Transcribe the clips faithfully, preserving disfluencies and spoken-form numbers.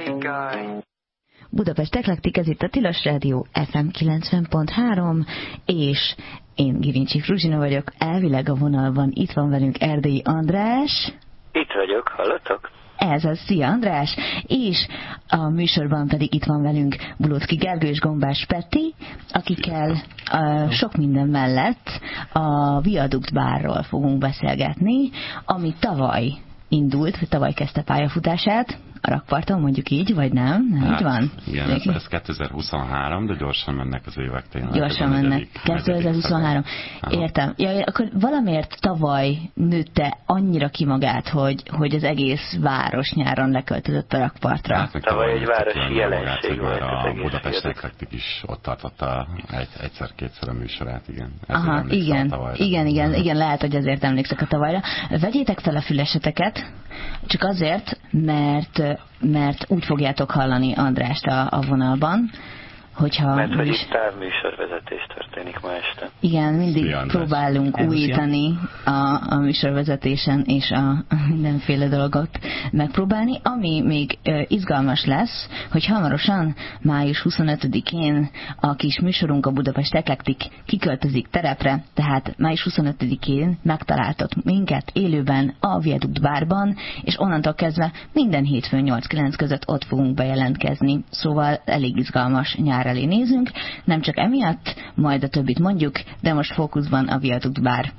Budapest Eklektik, ez itt a Tilos Rádió ef em kilencven pont három, és én Girincsi Fruzsina vagyok, elvileg a vonalban itt van velünk Erdélyi András. Itt vagyok, hallottok? Ez az, szia András, és a műsorban pedig itt van velünk Bulocki Gergő és Gombás Peti, akikkel uh, sok minden mellett a Viadukt bárról fogunk beszélgetni, ami tavaly indult, tavaly kezdte pályafutását, a rakparton, mondjuk így, vagy nem? Nem hát, így van? Igen, ez, ez kétezer-huszonhárom, de gyorsan mennek az évek tényleg. Gyorsan mennek. kétezer-huszonhárom. Értem. Ja, akkor valamiért tavaly nőtte annyira ki magát, hogy, hogy az egész város nyáron leköltözött a rakpartra. Hát, tavaly, tavaly egy városi jelenség volt. A Budapest Eklektik is ott tartotta egy, egyszer-kétszer a műsorát, igen. Aha, igen, igen, igen, igen, lehet, hogy ezért emlékszek a tavalyra. Vegyétek fel a füleseteket, csak azért, mert mert úgy fogjátok hallani Andrást a, a vonalban, hogyha... Mert hogy itt távműsorvezetés történik ma este. Igen, mindig Szia, próbálunk András. újítani a, a műsorvezetésen és a, a mindenféle dolgot megpróbálni. Ami még uh, izgalmas lesz, hogy hamarosan május huszonötödikén a kis műsorunk, a Budapest Eklektik kiköltözik terepre, tehát május huszonötödikén megtaláltott minket élőben a Viadukt bárban, és onnantól kezdve minden hétfőn nyolc-kilenc között ott fogunk bejelentkezni. Szóval elég izgalmas nyár elé nézünk, nem csak emiatt, majd a többit mondjuk, de most fókuszban a Viadukt bár.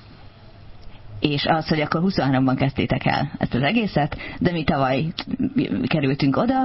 És az, hogy akkor huszonháromban kezdtétek el ezt az egészet, de mi tavaly kerültünk oda,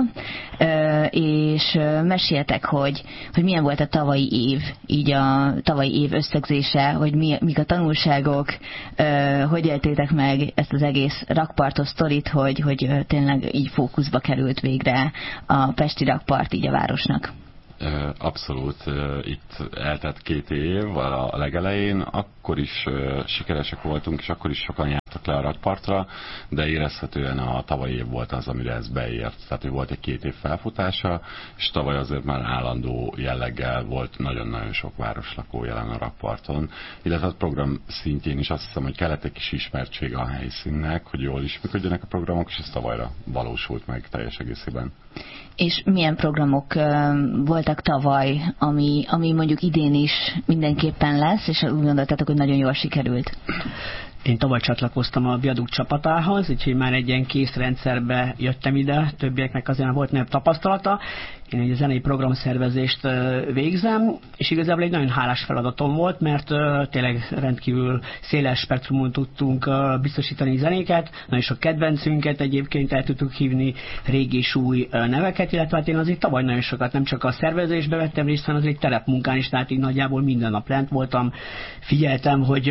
és meséljetek, hogy, hogy milyen volt a tavalyi év, így a tavalyi év összegzése, hogy mi, mik a tanulságok, hogy éltétek meg ezt az egész rakpartos sztorit, hogy, hogy tényleg így fókuszba került végre a pesti rakpart így a városnak. Abszolút, itt eltelt két év a legelején, akkor is sikeresek voltunk, és akkor is sokan jártak le a rakpartra, de érezhetően a tavalyi év volt az, amire ez beért. Tehát, hogy volt egy két év felfutása, és tavaly azért már állandó jelleggel volt nagyon-nagyon sok városlakó jelen a rakparton, illetve a program szintjén is azt hiszem, hogy kellett egy kis ismertsége a helyszínnek, hogy jól is működjenek a programok, és ez tavalyra valósult meg teljes egészében. És milyen programok uh, voltak tavaly, ami, ami mondjuk idén is mindenképpen lesz, és úgy gondoltátok, hogy nagyon jól sikerült? Én tavaly csatlakoztam a Viadukt csapatához, úgyhogy már egy ilyen kész rendszerbe jöttem ide, többieknek azért volt nagyobb tapasztalata. Én egy zenei programszervezést végzem, és igazából egy nagyon hálás feladatom volt, mert tényleg rendkívül széles spektrumon tudtunk biztosítani zenéket, nagyon sok kedvencünket egyébként el tudtuk hívni, régi és új neveket, illetve hát én azért tavaly nagyon sokat nem csak a szervezésbe vettem részt, hanem azért terepmunkán is, tehát így nagyjából minden nap lent voltam, figyeltem, hogy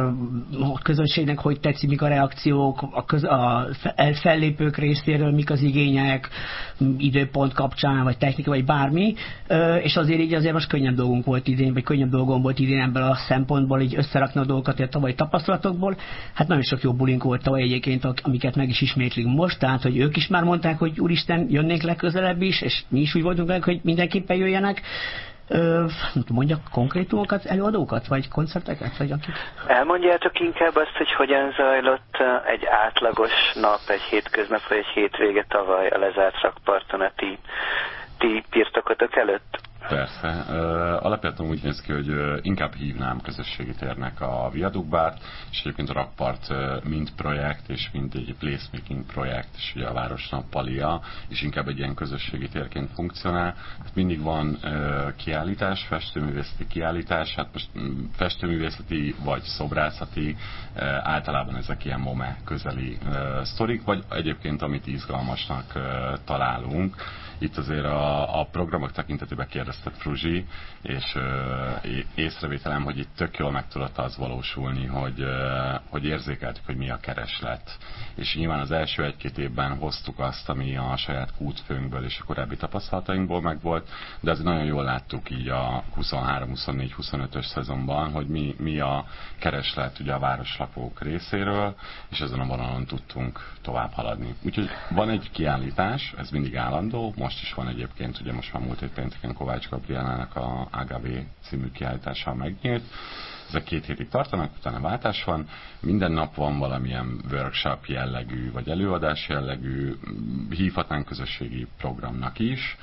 a közönségnek hogy tetszik, mik a reakciók, a, köz, a fellépők részéről, mik az igények, időpont kapcsán, vagy technika, vagy bármi, és azért így azért most könnyebb dolgunk volt idén, vagy könnyebb dolgom volt idén ebből a szempontból, így összerakni a dolgokat a tavalyi tapasztalatokból. Hát nagyon sok jó bulink volt tavaly egyébként, amiket meg is ismétlünk most, tehát, hogy ők is már mondták, hogy úristen, jönnénk legközelebb is, és mi is úgy voltunk vele, hogy mindenképpen jöjjenek. Ö, mondjak konkrétumokat, előadókat, vagy koncerteket, vagy akik? Elmondjátok inkább azt, hogy hogyan zajlott egy átlagos nap, egy hétköznap, vagy egy hétvége tavaly a lezárt rakparton a ti, ti birtokotok előtt? Persze. Alapvetően úgy néz ki, hogy inkább hívnám közösségi térnek a Viadukt bárt, és egyébként a rakpart mind projekt, és mind egy placemaking projekt, és ugye a város nappalia, és inkább egy ilyen közösségi térként funkcionál. Hát mindig van kiállítás, festőművészeti kiállítás, hát most festőművészeti vagy szobrászati, általában ezek ilyen MOME közeli sztorik, vagy egyébként amit izgalmasnak találunk. Itt azért a, a programok tekintetében kérdezted Fruzsi, és uh, észrevételem, hogy itt tök jól meg tudott az valósulni, hogy, uh, hogy érzékeltük, hogy mi a kereslet. És nyilván az első egy-két évben hoztuk azt, ami a saját kútfőnkből és a korábbi tapasztalatainkból megvolt, de azért nagyon jól láttuk így a huszonhárom, huszonnégy, huszonötös szezonban, hogy mi, mi a kereslet ugye a városlakók részéről, és ezen a vonalon tudtunk tovább haladni. Úgyhogy van egy kiállítás, ez mindig állandó, most most is van egyébként, ugye most már múlt hét pénteken Kovács Gabriellának a á gá vé című kiállítása megnyílt. Ezek két hétig tartanak, utána váltás van. Minden nap van valamilyen workshop jellegű, vagy előadás jellegű, hívhatnánk közösségi programnak is.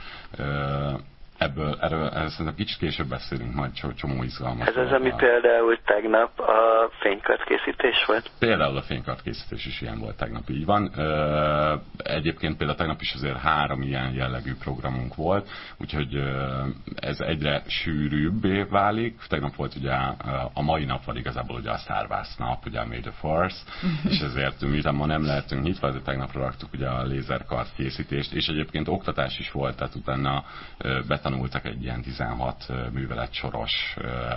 Ebből, erről, erről szerintem kicsit később beszélünk, majd csomó izgalmas. Ez az, ami például tegnap a fénykardkészítés volt? Például a fénykardkészítés is ilyen volt tegnap, így van. Egyébként például tegnap is azért három ilyen jellegű programunk volt, úgyhogy ez egyre sűrűbbé válik. Tegnap volt ugye a mai nap van igazából ugye a Star Wars nap, ugye a May the Force, és ezért miután ma nem lehetünk nyitva, ezért tegnapra raktuk ugye a lézerkardkészítést, és egyébként oktatás is volt, tehát utána betanultak egy ilyen tizenhat művelet soros,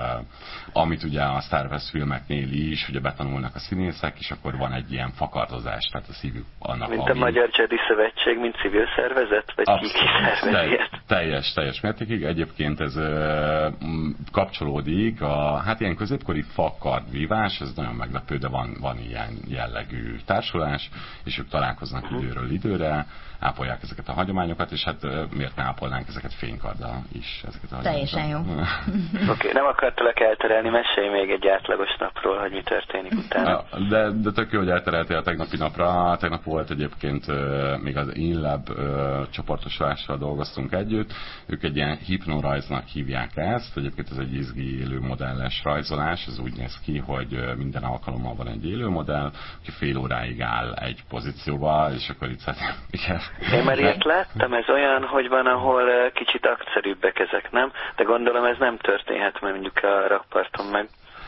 amit ugye a Star Wars filmeknél is, ugye betanulnak a színészek, és akkor van egy ilyen fakardozás, tehát a szívük annak, mint ami... a Magyar Jedi Szövetség, mint civil szervezet, vagy ki szervezi ezt? Teljes, teljes mértékig. Egyébként ez ö, kapcsolódik a, hát ilyen középkori fakardvívás, ez nagyon meglepő, de van, van ilyen jellegű társulás, és ők találkoznak uh-huh. időről időre, ápolják ezeket a hagyományokat, és hát miért ne ápolnánk ezeket fénykarddal is? Ezeket a teljesen jó. Oké, okay, nem akartalak elterelni, mesélj még egy átlagos napról, hogy mi történik utána. De, de tök jó, hogy eltereltél a tegnapi napra. Tegnap volt egyébként még az InLab csoportosulással dolgoztunk együtt. Ők egy ilyen hipnorajznak hívják ezt. Egyébként ez egy izgi élő modelles rajzolás. Ez úgy néz ki, hogy minden alkalommal van egy élő modell, aki fél óráig áll egy pozícióba, és akkor itt igen. Én már ilyet láttam, ez olyan, hogy van, ahol kicsit aktszerűbbek ezek, nem? De gondolom ez nem történhet, mert mondjuk a rakparton meg.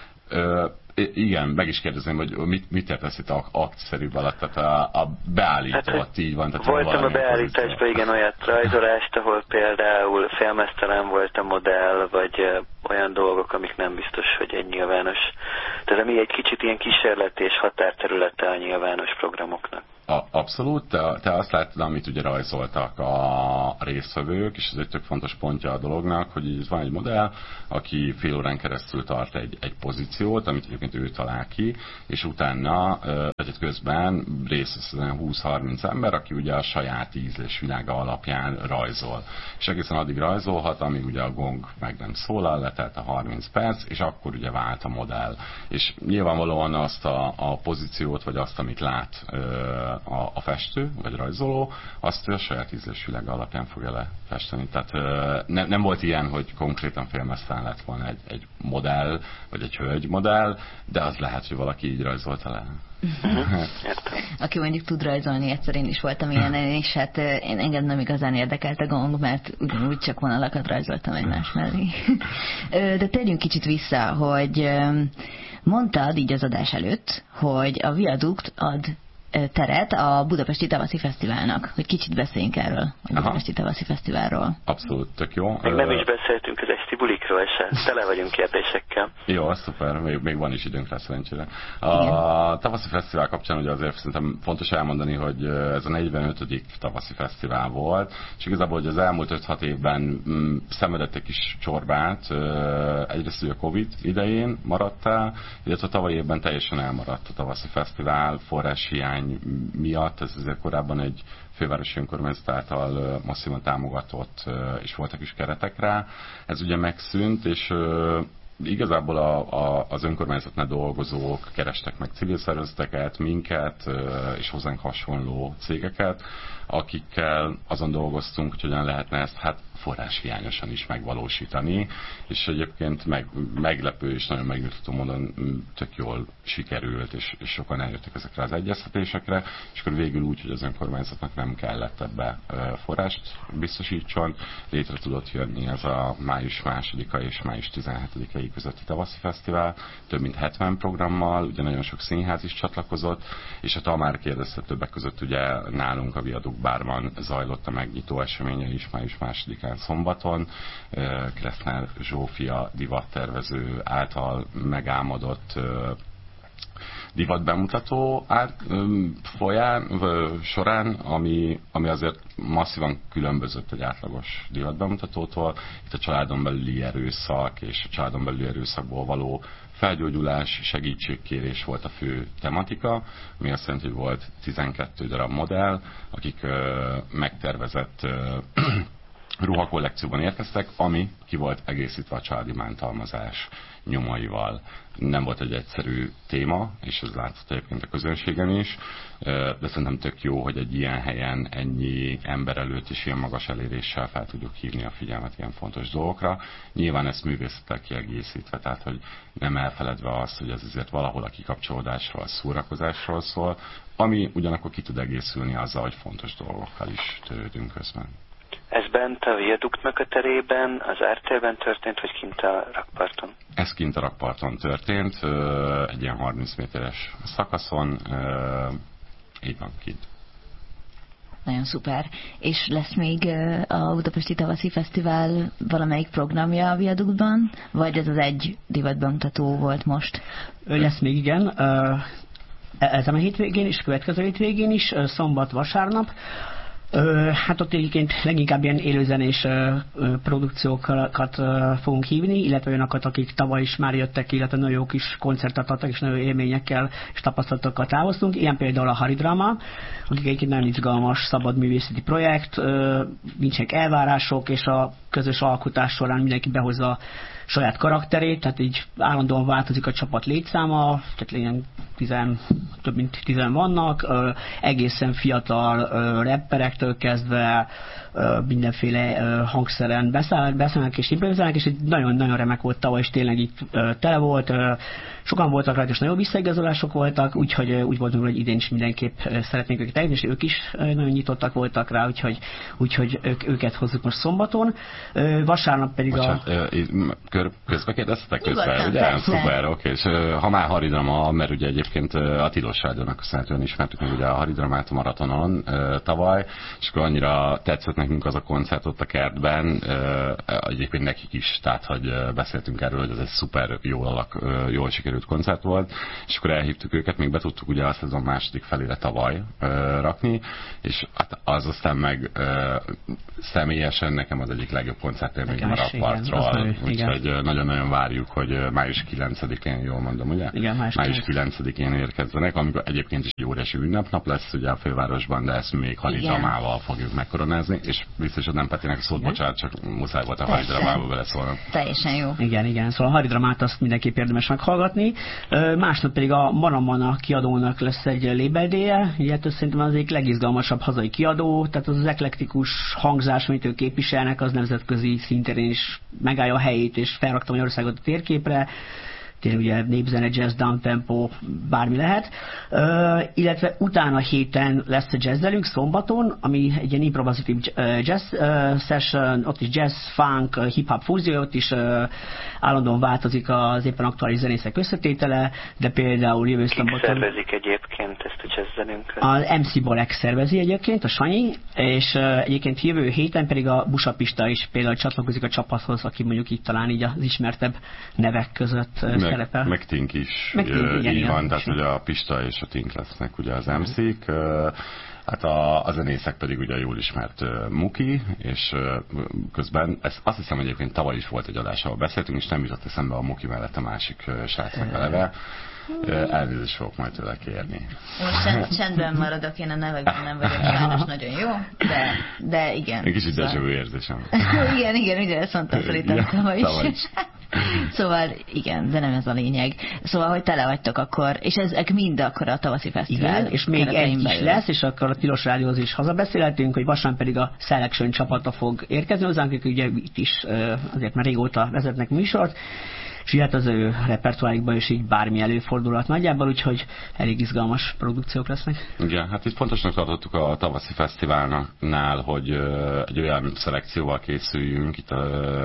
Ö, igen, meg is kérdezném, hogy mit, mit értesz itt a aktszerűbb alatt, tehát a, a beállító hát, ott így van. Tehát voltam a beállításban, igen, olyat rajzolást, ahol például félmeztelen volt a modell, vagy olyan dolgok, amik nem biztos, hogy egy nyilvános. Tehát ami egy kicsit ilyen kísérleti és határterülete a nyilvános programoknak. A, abszolút, te, te azt láttad, amit ugye rajzoltak a résztvevők, és ez egy tök fontos pontja a dolognak, hogy így van egy modell, aki fél órán keresztül tart egy, egy pozíciót, amit egyébként ő talál ki, és utána egyet közben részt vesz húsz-harminc ember, aki ugye a saját ízlésvilága alapján rajzol. És egészen addig rajzolhat, amíg ugye a gong meg nem szólal, letelt a harminc perc, és akkor ugye vált a modell. És nyilvánvalóan azt a, a pozíciót, vagy azt, amit lát A, a festő, vagy rajzoló, azt a saját ízlésvilága alapján fogja lefesteni. Tehát ne, nem volt ilyen, hogy konkrétan félmeztelen lett volna egy, egy modell, vagy egy hölgy modell, de az lehet, hogy valaki így rajzolta le. Aki mondjuk tud rajzolni, egyszer én is voltam ilyen, és hát én engem nem igazán érdekelt a gong, mert ugyanúgy csak vonalakat rajzoltam egymás mellé. De térjünk kicsit vissza, hogy mondtad így az adás előtt, hogy a Viadukt ad teret a Budapesti Tavaszi Fesztiválnak, hogy kicsit beszéljünk erről, a Budapesti Aha. Tavaszi Fesztiválról. Abszolút, tök jó. Még nem is beszéltünk az esti bulikról se, tele vagyunk kérdésekkel. Jó, szuper, még, még van is időnk rá szerencsére. A Igen. Tavaszi Fesztivál kapcsán ugye azért szerintem fontos elmondani, hogy ez a negyvenötödik Tavaszi Fesztivál volt, és igazából, hogy az elmúlt öt-hat évben mm, szenvedett egy kis csorbát, egyrészt ugye a Covid idején maradt el, illetve tavaly évben teljesen elmaradt a Tavaszi Fesztivál, forráshiány miatt, ez azért korábban egy fővárosi önkormányzat által masszívan támogatott, és voltak is keretek rá. Ez ugye megszűnt, és igazából a, a, az önkormányzatnál dolgozók kerestek meg civil szervezeteket, minket, és hozzánk hasonló cégeket, akikkel azon dolgoztunk, hogy hogyan lehetne ezt hát forráshiányosan is megvalósítani, és egyébként meg, meglepő és nagyon megnyugtató módon tök jól sikerült, és, és sokan eljöttek ezekre az egyeztetésekre, és akkor végül úgy, hogy az önkormányzatnak nem kellett ebbe forrást biztosítson, létre tudott jönni ez a május másodika és május tizenhetedikei közötti tavaszi fesztivál, több mint hetven programmal, ugye nagyon sok színház is csatlakozott, és hát ha már kérdezte többek között, ugye nálunk a Viadukt bárban zajlott a megnyitó eseménye is május másodikán szombaton. Kreszner Zsófia divattervező által megálmodott divatbemutató át, folyán, során, ami, ami azért masszívan különbözött egy átlagos divatbemutatótól. Itt a családon belüli erőszak és a családon belüli erőszakból való felgyógyulás, segítségkérés volt a fő tematika, ami azt jelenti, hogy volt tizenkét darab modell, akik ö, megtervezett ö, ruhakollekcióban érkeztek, ami ki volt egészítve a családi bántalmazás nyomaival. Nem volt egy egyszerű téma, és ez látszott egyébként a közönségen is, de szerintem tök jó, hogy egy ilyen helyen ennyi ember előtt is ilyen magas eléréssel fel tudjuk hívni a figyelmet ilyen fontos dolgokra. Nyilván ezt művészettel kiegészítve, tehát hogy nem elfeledve azt, hogy ez azért valahol a kikapcsolódásról, a szórakozásról szól, ami ugyanakkor ki tud egészülni azzal, hogy fontos dolgokkal is törődünk közben. Ez bent a viaduktnak a terében, az ártérben történt, vagy kint a rakparton? Ez kint a rakparton történt, egy ilyen harminc méteres szakaszon, így van kint. Nagyon szuper. És lesz még a Budapesti Tavaszi Fesztivál valamelyik programja a viaduktban, vagy ez az egy divatbemutató volt most? Lesz még, igen. Ezen a hétvégén is, következő hétvégén is, szombat, vasárnap. Ö, hát ott egyébként leginkább ilyen élőzenés ö, ö, produkciókat ö, fogunk hívni, illetve olyanokat, akik tavaly is már jöttek, illetve nagyon jó kis koncertet adtak, és nagyon élményekkel és tapasztalatokkal távoztunk. Ilyen például a Haridrama, akik egyébként nagyon izgalmas, szabad művészeti projekt, ö, nincsenek elvárások, és a közös alkotás során mindenki behozza saját karakterét, tehát így állandóan változik a csapat létszáma, tehát ilyen tizen, több mint tizen vannak, ö, egészen fiatal ö, rapperektől kezdve ö, mindenféle ö, hangszeren beszállnak, beszélnek és improvizálnak, és egy nagyon-nagyon remek volt tavaly, és tényleg itt ö, tele volt, ö, sokan voltak rá, és nagyon visszaigazolások voltak, úgyhogy ö, úgy voltunk, hogy idén is mindenképp ö, szeretnénk őket elérni, és ők is ö, nagyon nyitottak voltak rá, úgyhogy, úgyhogy ők, őket hozzuk most szombaton. Ö, vasárnap pedig Bocsánat, a... Kör, közbe kérdeztetek közben, ugye? Szuper, oké, és ha már Haridrama, mert ugye egyébként a Tilos Rádiónak köszönhetően ismertük meg ugye a Haridramát a maratonon tavaly, és akkor annyira tetszett nekünk az a koncert ott a kertben, egyébként nekik is, tehát hogy beszéltünk erről, hogy ez egy szuper, jól, alak, jól sikerült koncert volt, és akkor elhívtuk őket, még be tudtuk ugye a szezon második felére tavaly rakni, és az aztán meg személyesen nekem az egyik legjobb koncertélményem a Rakpartról, úgyhogy nagyon-nagyon várjuk, hogy május kilencedikén, jól mondom, ugye? Igen, május kilencedikén érkezzenek, amikor egyébként is egy óriási ünnepnap lesz ugye a fővárosban, de ezt még Haridramával fogjuk megkoronázni, és biztos, hogy nem Petinek szót, bocsánat, csak muszáj volt a Haridramával beleszólnom. Teljesen jó. Igen, igen, szóval a Haridramát azt mindenképp érdemes meghallgatni. Másnap pedig a Manamana kiadónak lesz egy label-déje, ilyet szerintem az egyik legizgalmasabb hazai kiadó, tehát az az eklektikus hangzás, amit ők képviselnek, az nemzetközi szinten is megállja a helyét, és felrakta Magyarországot a térképre. Tényleg ugye népzene, jazz, downtempo, bármi lehet. Uh, illetve utána héten lesz a jazzdelünk szombaton, ami egy ilyen improvizatív jazz uh, session, ott is jazz, funk, hip-hop fúzió, ott is uh, állandóan változik az éppen aktuális zenészek összetétele, de például jövő szombaton... Kik szervezik egyébként ezt a jazzdelünket? Az em cé Balek szervezi egyébként, a Sanyi, és uh, egyébként jövő héten pedig a Busapista is például csatlakozik a csapathoz, aki mondjuk itt talán így az ismertebb nevek között uh, meg, szerepel. meg Tink is, meg Tink, uh, igen, így igen, van, tehát ugye a Pista és a Tink lesznek ugye az em cé-k. Uh, Hát a, a zenészek pedig ugye jól ismert uh, Muki, és uh, közben, ezt azt hiszem, hogy egyébként tavaly is volt egy adás, ahol beszéltünk, és nem jutott eszembe a Muki mellett a másik uh, srácnak a neve. Uh, elnézést fogok majd tőle kérni. Most csend, csendben maradok, én a nevekben nem vagyok sajnos nagyon jó, de, de igen. Egy kicsit déjà vu érzésem. igen, igen, ugye ezt mondtam szerintem ja, tavaly is. is. Szóval igen, de nem ez a lényeg. Szóval, hogy tele vagytok akkor, és ezek mind akkor a tavaszi fesztivál. Igen, és még egy is lesz, és akkor a Tilos Rádióhoz is hazabeszélhetünk, hogy vasárnap pedig a Selection csapata fog érkezni hozzánk, akik ugye itt is azért már régóta vezetnek műsort, és ilyet az ő repertoárikban is így bármi előfordulhat nagyjából, úgyhogy elég izgalmas produkciók lesznek. Igen, hát itt fontosnak tartottuk a tavaszi fesztiválnál, hogy egy olyan szelekcióval készüljünk, itt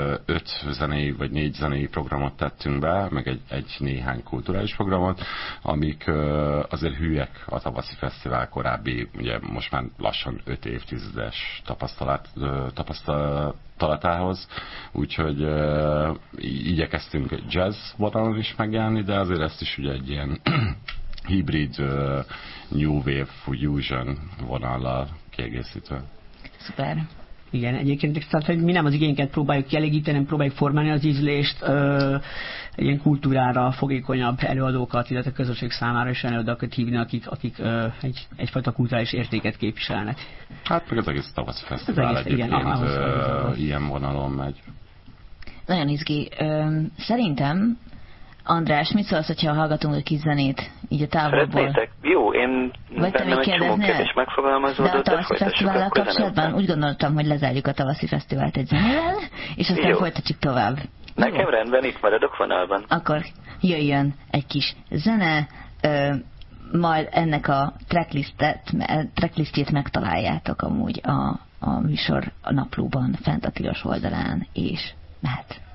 öt zenei vagy négy zenei programot tettünk be, meg egy, egy néhány kulturális programot, amik azért hűek a tavaszi fesztivál korábbi, ugye most már lassan öt évtizedes tapasztalat, tapasztalat talatához, úgyhogy uh, igyekeztünk jazz vonalon is megjelenni, de azért ezt is ugye egy ilyen hibrid uh, New Wave Fusion vonallal kiegészítve. Szuper. Igen, egyébként tehát, hogy mi nem az igényeket próbáljuk kielégíteni, nem próbáljuk formálni az ízlést, ö, egy ilyen kultúrára fogékonyabb előadókat, illetve közösség számára is előadókat hívni, akik, akik ö, egy, egyfajta kulturális értéket képviselnek. Hát meg az egész tavaszi fesztivál egész, egyébként igen, ahhoz, ahhoz, ahhoz. ilyen vonalon megy. Nagyon izgi. Szerintem, András, mit szólsz, hogyha hallgatunk egy kis zenét, így a távolból? Szeretnétek? Jó, én bennem egy csomó kérdés megfogalmazódott, de a tavaszi fesztivállal kapcsolatban úgy gondoltam, hogy lezárjuk a tavaszi fesztivált egy zenével, és aztán jó. folytatjuk tovább. Nekem jó. rendben, itt maradok vonalban. Akkor jöjjön egy kis zene, ö, majd ennek a tracklistet, tracklistjét megtaláljátok amúgy a, a műsor a naplóban, fent a tilos oldalán, és mehet.